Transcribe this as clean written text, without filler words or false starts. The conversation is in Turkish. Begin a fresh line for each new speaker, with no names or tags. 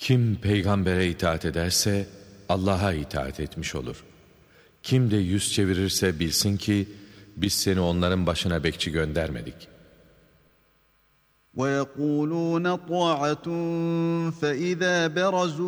Kim peygambere itaat ederse Allah'a itaat etmiş olur. Kim de yüz çevirirse bilsin ki biz seni onların başına bekçi göndermedik.
وَيَقُولُونَ طَاعَةٌ فَإِذَا بَرَزُوا